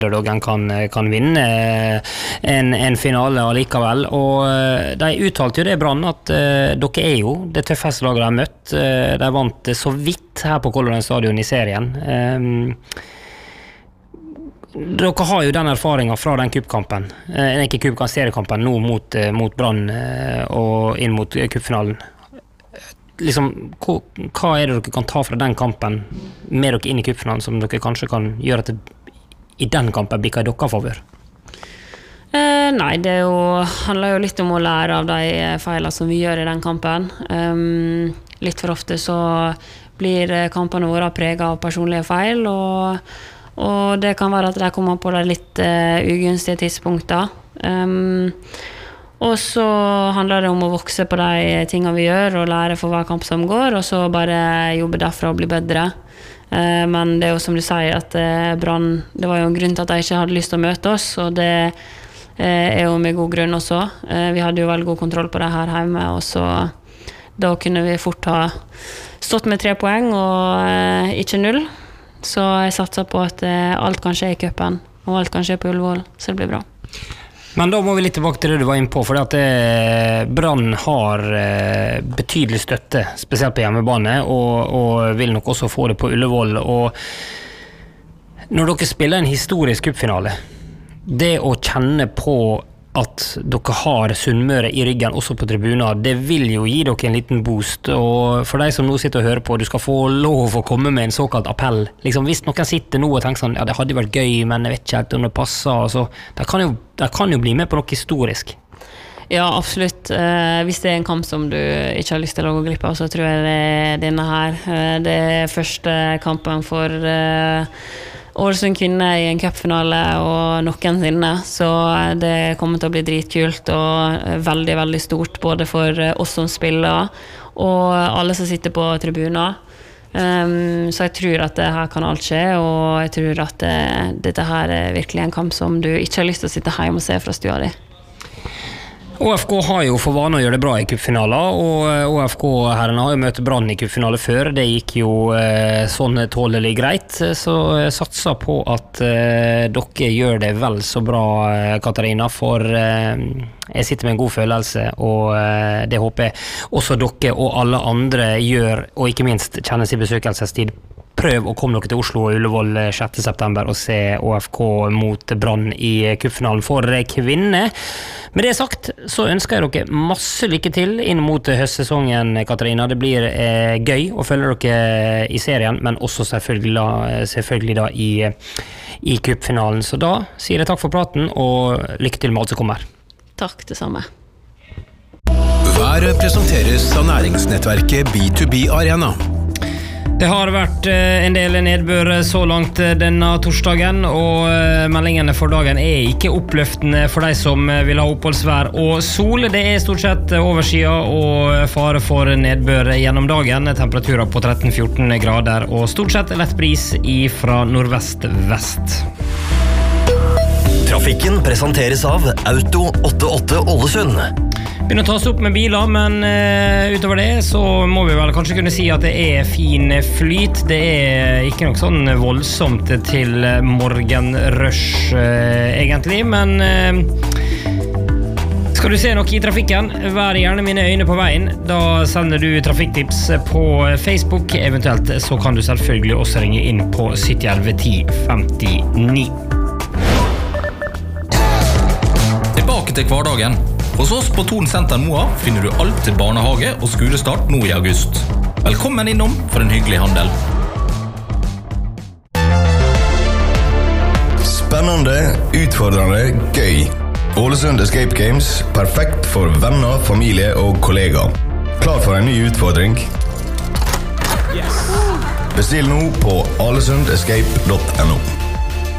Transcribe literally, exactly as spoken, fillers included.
Doggen kan, kan vinne en, en finale allikevel, og de uttalte jo det Brann at uh, dere er jo det tøffeste laget de har møtt. Uh, de vant så vidt her på Color Line Stadion i serien. Um, dere har jo den erfaringen fra den cupkampen, uh, ikke cupkampen, seriekampen nå mot, uh, mot Brann uh, og inn mot cupfinalen. Liksom, hva, hva er det dere kan ta fra den kampen med dere inn i cupfinalen som dere kanskje kan gjøre til i den kampen blir hva dere favør? Eh, nei, det er jo, handler jo litt om å lære av de feilene som vi gjør i den kampen. Um, litt for ofte så blir kampene våre preget av personlige feil, og, og det kan være at de kommer på de litt uh, ugunstige tidspunkter. Um, og så handler det om å vokse på de tingene vi gjør, og lære for hver kamp som går, og så bare jobbe derfra og bli bedre. Men det er jo som du sier at Brann, det var jo en grunn til at de ikke hadde lyst til å møte oss, og det er jo med god grunn også. Vi hadde jo veldig god kontroll på det her hjemme, og så da kunne vi fort ha stått med tre poeng og ikke null. Så jeg satser på at alt kan skje i cupen, og alt kan skje på Ullevål, så det blir bra. Men da må vi litt tilbake til det du var inne på, for at eh, Brann har eh, betydelig støtte, spesielt på hjemmebane, og, og vil nok også få det på Ullevål. Og når dere spiller en historisk cupfinale, det å kjenne på at dere har Sunnmøre i ryggen også på tribuner, det vil jo gi dere en liten boost. Og for deg som nå sitter og hører på, du skal få lov å komme med en såkalt appell. Liksom, hvis noen sitter nå og tenker sånn, ja, det hadde vært gøy, men jeg vet ikke helt om det passer, så de kan, jo, de kan jo bli med på noe historisk. Ja, absolutt. Eh, hvis det er en kamp som du ikke har lyst til å gå glipp av, så tror jeg det er denne her. Eh, det er første kampen for eh, Ålesund kvinne i en cupfinale og noensinne, så det kommer til å bli dritkult og veldig, veldig stort, både for oss som spiller og alle som sitter på tribuner. Um, så jeg tror at det her kan alt skje, og jeg tror at det, dette her er virkelig en kamp som du ikke har lyst til å sitte hjemme og se fra stua di. O F K har jo for vane å gjøre det bra i cupfinaler, og O F K-herrene har jo møtt Brann i cupfinale før. Det gikk jo eh, sånn tålelig greit, så jeg satser på at eh, dere gjør det vel så bra, Katarina, for eh, jeg sitter med en god følelse, og eh, det håper jeg også dere og alle andre gjør, og ikke minst kjennes i besøkelsestid. Prøv å komme dere til Oslo og Ullevål sjette september og se O F K mot Brann i cupfinalen for kvinner. Med det sagt så ønsker jeg dere masse lykke til inn mot høstsesongen, Katarina. Det blir eh, gøy å følge dere i serien, men også selvfølgelig da, selvfølgelig da i, i cupfinalen. Så da sier jeg takk for praten, og lykke til med alt som kommer. Takk, det samme. Været presenteres av næringsnettverket B to B Arena. Det har vært en del nedbør så langt denne torsdagen, og meldingene for dagen er ikke oppløftende for de som vil ha oppholdsvær og sol. Det er stort sett overskya og fare for nedbør gjennom dagen. Temperaturer på tretten til fjorten grader, og stort sett lett bris fra nordvest-vest. Trafikken presenteres av Auto åttiåtte Ålesund. Begynner å tas opp med biler, men uh, utover det så må vi vel kanskje kunne si at det er fin flyt. Det er ikke noe sånn voldsomt til morgenrush uh, egentlig, men uh, skal du se noe i trafikken, vær gjerne mine øyne på veien. Da sender du trafikktips på Facebook, eventuelt så kan du selvfølgelig også ringe inn på sytti elleve ti femtini. Tilbake til hverdagen. Hos oss på Thon Senter Moa finner du alt til barnehage og skolestart nå i august. Velkommen innom for en hyggelig handel. Spennende, utfordrende, gøy. Ålesund Escape Games, perfekt for venner, familie og kollegaer. Klar for en ny utfordring? Yes. Bestill nå på alesundescape punktum no.